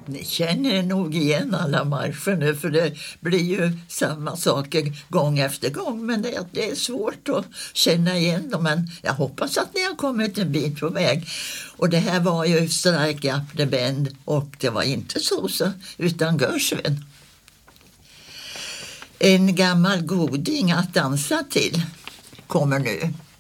Ni känner nog igen alla marscher nu, för det blir ju samma saker gång efter gång. Men det är svårt att känna igen dem. Men jag hoppas att ni har kommit en bit på väg. Och det här var ju Strike Up the Band, och det var inte Sosa utan Gershwin. En gammal goding att dansa till kommer nu.